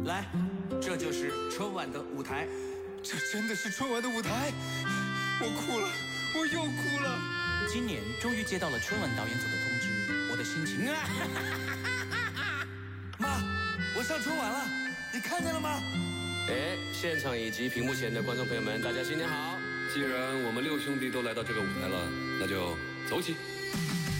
来，这就是春晚的舞台。 这真的是春晚的舞台，我哭了，我又哭了。 今年终于接到了春晚导演组的通知，我的心情妈，我上春晚了，你看见了吗？ 哎，现场以及屏幕前的观众朋友们，大家新年好！既然我们六兄弟都来到这个舞台了，那就走起！